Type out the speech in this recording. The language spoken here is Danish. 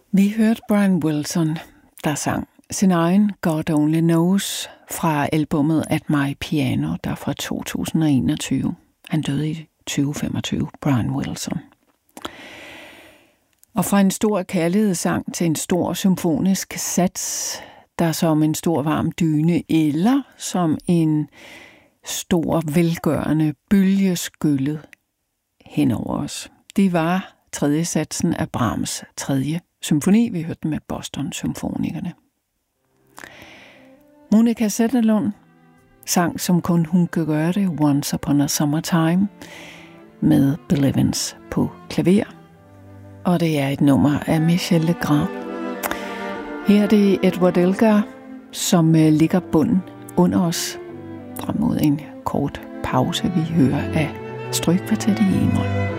Vi hørte Brian Wilson, der sang sin egen God Only Knows fra albumet At My Piano, der fra 2021. Han døde i 2025, Brian Wilson. Og fra en stor kærlighedssang til en stor symfonisk sats, der som en stor varm dyne eller som en stor velgørende bølge skyllet hen over os. Det var tredje satsen af Brahms' tredje symfoni. Vi hørte den med Boston Symfonikerne. Monica Zetterlund sang, som kun hun kan gøre det, Once Upon a Summertime, med Bill Evans på klaver. Og det er et nummer af Michel Legrand. Her er det Edward Elgar, som ligger bunden under os frem mod en kort pause. Vi hører af Strygkvartet i E-mol.